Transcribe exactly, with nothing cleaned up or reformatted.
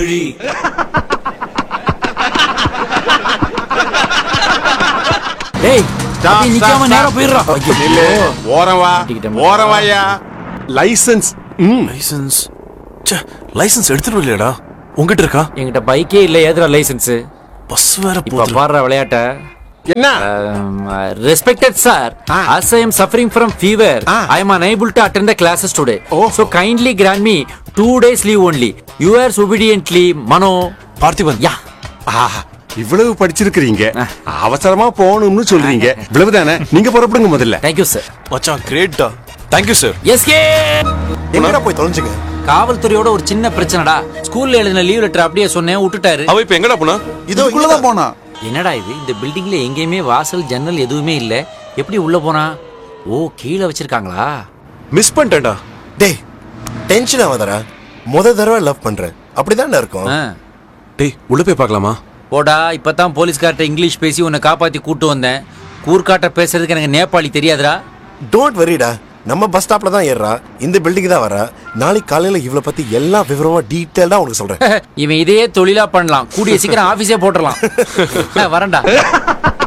குழி. டேய் நிக்காம நேரா போயிடுறா. ஓரம் வா ஓரம் வாயா. லைசன்ஸ் லைசன்ஸ் லைசன்ஸ் எடுத்துட்டு வரலையடா. உங்ககிட்ட இருக்கா? என்கிட்ட பைக்கே இல்ல, ஏதுடா லைசன்ஸ்? பஸ் வேற இப்ப பாடுற விளையாட்ட. என்ன? Respected sir, as I am suffering from fever, I am unable to attend the classes today. So kindly grant me two days leave only. Yours obediently, Mano. Parthiban. யா. இவ்வளவு படிச்சிருக்கீங்க, அவசரமா போகணும்னு சொல்றீங்க, இவ்வளவுதானே? நீங்க புறப்படுங்க முதல்ல. Thank you sir. மச்சான் Greta. Thank you sir. SK. எங்கடா போய் தொலைஞ்சுங்க? காவல்துறையோட ஒரு சின்ன பிரச்சனைடா. ஸ்கூல்ல எழுதின லீவ் லெட்டர் அப்படியே சொன்னேன், விட்டுட்டாரு. அவ இப்ப எங்கடா போனா? இதோ இங்க தான் போனா. என்னடா இது, இந்த பில்டிங்ல எங்கேயுமே வாசல் ஜன்னல் எதுவுமே இல்ல, எப்படி உள்ள போனா? ஓ, கீழே வச்சிருக்காங்களா? மிஸ் பண்ணிட்டேன்டா. டேய் டென்ஷன் ஆகாதடா, முத தடவை லவ் பண்றேன், அப்படிதான்டா இருக்கும். டேய் உள்ள போய் பார்க்கலாமா? போடா, இப்பதான் போலீஸ்கார்ட்ட இங்கிலீஷ் பேசி உன்னை காப்பாத்தி கூட்டு வந்தேன். கூர்காட்ட பேசுறதுக்கு எனக்கு நேபாளி தெரியாதுடா. டோன்ட் வரிடா, நம்ம பஸ் ஸ்டாப்ல தான் ஏறா, இந்த பில்டிங் தான் வரா. நாளைக்கு காலையில இவளை பத்தி எல்லா விவரமா டீடைலா உனக்கு சொல்றேன். இவன் இதையே தொழிலா பண்ணலாம், கூடிய சீக்கிரம் ஆபீஸே போட்டுடலாம். வரேன்டா.